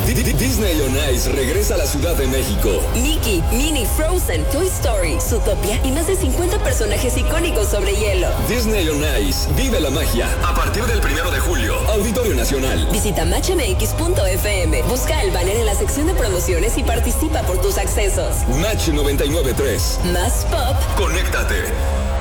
Disney on Ice regresa a la Ciudad de México. Mickey, Minnie, Frozen, Toy Story, Zootopia y más de 50 personajes icónicos sobre hielo. Disney on Ice, vive la magia. A partir del 1 de julio, Auditorio Nacional. Visita matchmx.fm, busca el banner en la sección de promociones y participa por tus accesos. Match 99.3. Más pop. Conéctate.